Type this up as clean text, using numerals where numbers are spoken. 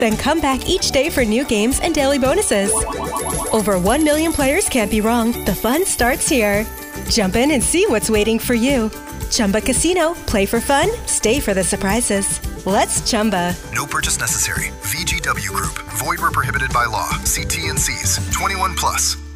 Then come back each day for new games and daily bonuses. Over 1 million players can't be wrong. The fun starts here. Jump in and see what's waiting for you. Chumba Casino. Play for fun. Stay for the surprises. Let's Chumba. No purchase necessary. VGW Group. Void where prohibited by law. See T&Cs. 21 plus.